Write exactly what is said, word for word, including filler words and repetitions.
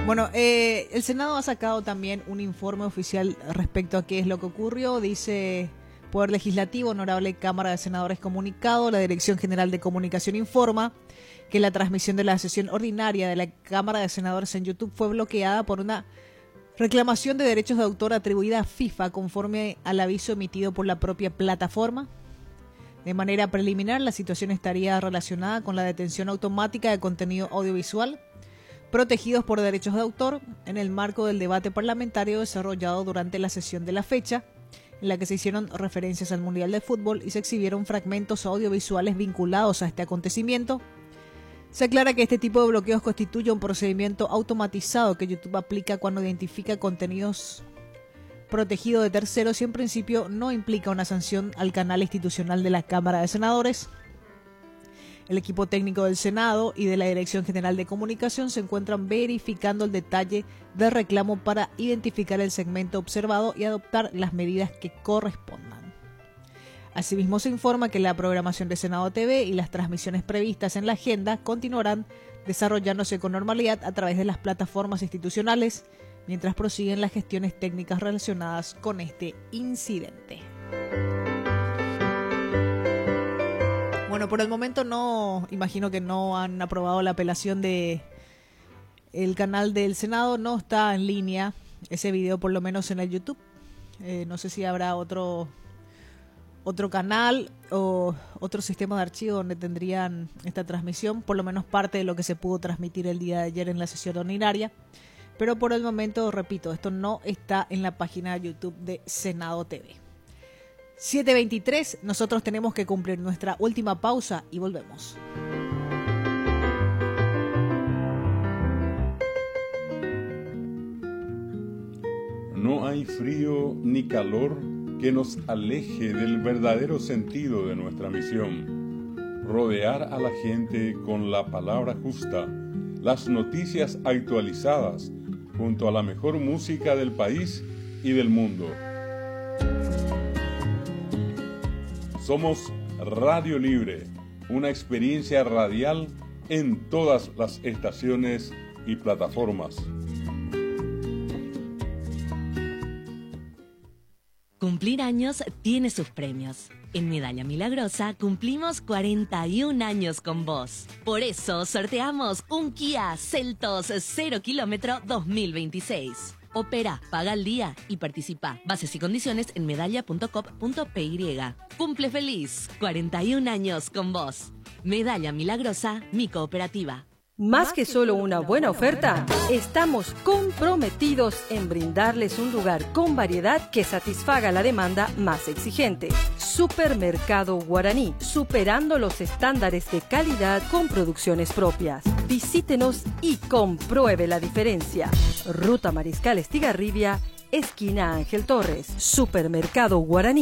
Bueno, eh, el Senado ha sacado también un informe oficial respecto a qué es lo que ocurrió. Dice Poder Legislativo, Honorable Cámara de Senadores comunicado, la Dirección General de Comunicación informa que la transmisión de la sesión ordinaria de la Cámara de Senadores en YouTube fue bloqueada por una reclamación de derechos de autor atribuida a FIFA conforme al aviso emitido por la propia plataforma. De manera preliminar, la situación estaría relacionada con la detención automática de contenido audiovisual protegidos por derechos de autor en el marco del debate parlamentario desarrollado durante la sesión de la fecha, en la que se hicieron referencias al Mundial de Fútbol y se exhibieron fragmentos audiovisuales vinculados a este acontecimiento. Se aclara que este tipo de bloqueos constituye un procedimiento automatizado que YouTube aplica cuando identifica contenidos protegidos de terceros y en principio no implica una sanción al canal institucional de la Cámara de Senadores. El equipo técnico del Senado y de la Dirección General de Comunicación se encuentran verificando el detalle del reclamo para identificar el segmento observado y adoptar las medidas que correspondan. Asimismo, se informa que la programación de Senado T V y las transmisiones previstas en la agenda continuarán desarrollándose con normalidad a través de las plataformas institucionales, mientras prosiguen las gestiones técnicas relacionadas con este incidente. Bueno, por el momento no, imagino que no han aprobado la apelación de el canal del Senado, no está en línea ese video, por lo menos en el YouTube. Eh, no sé si habrá otro otro canal o otro sistema de archivo donde tendrían esta transmisión, por lo menos parte de lo que se pudo transmitir el día de ayer en la sesión ordinaria. Pero por el momento, repito, esto no está en la página de YouTube de Senado T V. siete veintitrés, nosotros tenemos que cumplir nuestra última pausa y volvemos. No hay frío ni calor que nos aleje del verdadero sentido de nuestra misión: rodear a la gente con la palabra justa, las noticias actualizadas, junto a la mejor música del país y del mundo. Somos Radio Libre, una experiencia radial en todas las estaciones y plataformas. Cumplir años tiene sus premios. En Medalla Milagrosa cumplimos cuarenta y un años con vos. Por eso sorteamos un Kia Seltos cero kilómetro dos mil veintiséis. Opera, paga al día y participa. Bases y condiciones en medalla punto com punto p y. Cumple feliz, cuarenta y un años con vos. Medalla Milagrosa, mi cooperativa. Más que solo una buena oferta, estamos comprometidos en brindarles un lugar con variedad que satisfaga la demanda más exigente. Supermercado Guaraní, superando los estándares de calidad con producciones propias. Visítenos y compruebe la diferencia. Ruta Mariscal Estigarribia, esquina Ángel Torres. Supermercado Guaraní.